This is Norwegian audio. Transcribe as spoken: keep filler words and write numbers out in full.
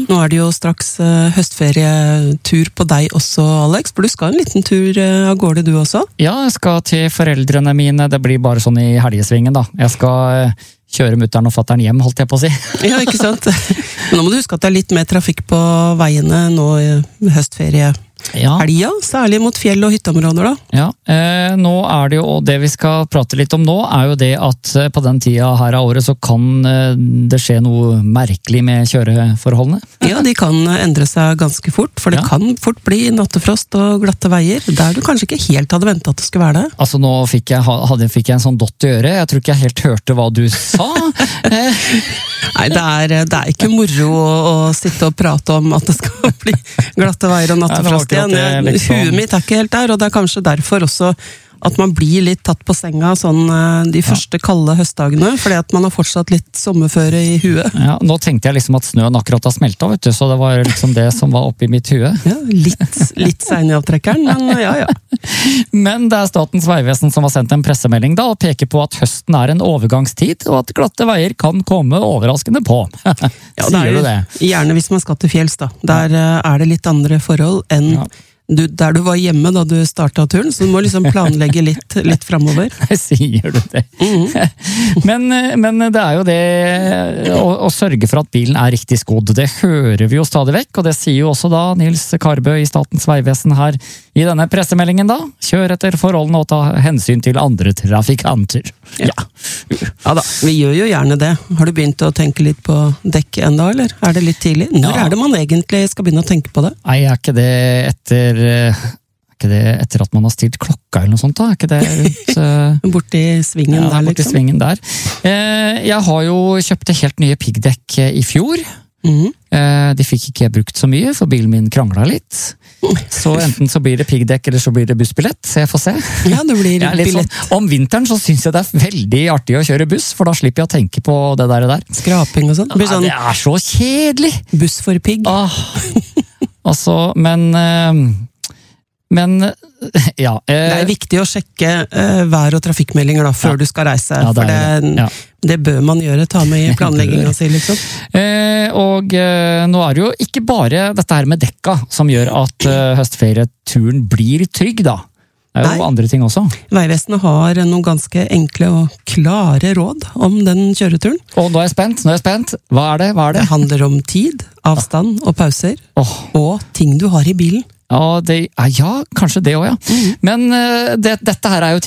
Nå er det jo straks uh, høstferietur på deg også, Alex, for du skal en liten tur uh, av gårde du også? Ja, jeg skal til foreldrene mine, det blir bare sånn i helgesvingen da. Jeg skal uh, kjøre mutteren og fatteren hjem, holdt jeg på å si. Ja, ikke sant? Men nå må du huske at det er litt mer trafikk på veiene nå i høstferie. Ja. Helga, særlig mot fjell og hytteområder da. Ja, eh, nå er det jo, og det vi skal prate litt om nå, er jo det at eh, på den tida her av året så kan eh, det skje noe merkelig med kjøreforholdene. Ja, de kan endre seg ganske fort, for det Ja. kan fort bli nattefrost og glatte veier, der du kanskje ikke helt hadde ventet at det skulle være det. Altså nå fikk jeg, hadde, fikk jeg en sånn dott i øret, jeg tror ikke jeg helt hørte hva du sa. eh, Nei, det er, det er ikke moro å, å sitte og prate om at det skal bli glatte veier og nattefrost igjen. det, liksom. Huet mitt er ikke helt der, og det er kanskje derfor også at man blir litt tatt på senga sånn de første kalde høstdagene, fordi at man har fortsatt litt sommerføre i huet. Ja, nå tenkte jeg liksom at snøen akkurat har smeltet, vet du, så det var liksom det som var oppe i mitt hue. Ja, litt, litt sein i avtrekkeren, men ja, ja. Men det er Statens vegvesen som har sendt en pressemelding da, og peker på at høsten er en overgangstid, og at glatte veier kan komme overraskende på. Ja, det er, Sier du det? gjerne hvis man skal til fjells da. Der er det litt andre forhold enn Ja. du, der du var hjemme da du startet turen, så du må liksom planlegge litt, litt fremover. Sier du det? Mhm. men, men det er jo det å, å sørge for at bilen er riktig skodd. Det hører vi jo stadig vekk, og det sier jo også da Nils Karbø i Statens vegvesen her i denne pressemeldingen da. Kjør etter forholdene og ta hensyn til andre trafikanter. Ja. Ja da, vi gjør jo gjerne det. Har du begynt å tenke litt på dekk enda, eller? Er det litt tidlig? Når Ja. er det man egentlig skal begynne å tenke på det? Nei, er ikke det etter Er ikke det etter at man har stilt klokka eller noe sånt da? Er ikke det ut... Uh... Borti svingen Ja, der, borti liksom? svingen der. Eh, jeg har jo kjøpt helt nye piggdekk i fjor. Mhm. Eh, de fikk ikke jeg brukt så mye, for bilen min kranglet litt. Så enten så blir det piggdekk, eller så blir det bussbillett, så jeg får se. Ja, det blir Jeg er litt billett. sånn, om vinteren så synes jeg det er veldig artig å kjøre buss, for da slipper jeg å tenke på det der. der. Skraping og sånn. Det blir Nei, sånn det er så kjedelig! buss for pigg. Åh. Altså, men... eh, Men, ja. Det Eh, er viktig å sjekke eh, vær- og trafikkmeldinger da, før Ja. du skal reise. Ja, det for er det, det. Ja. det bør man gjøre, ta med i planlegginga si, liksom. Eh, og eh, nå er det jo ikke bare dette her med dekka som gjør at eh, høstferieturen blir trygg, da. Det er jo Nei. andre ting også. Vegvesenet har noen ganske enkle og klare råd om den kjøreturen. Og nå er jeg spent, nå er jeg spent. Hva er det? Hva er Det det? handler om tid, avstand og pauser, Åh, og ting du har i bilen. ja, det, ja, kanskje det også, ja. Men eh, det, dette her er jo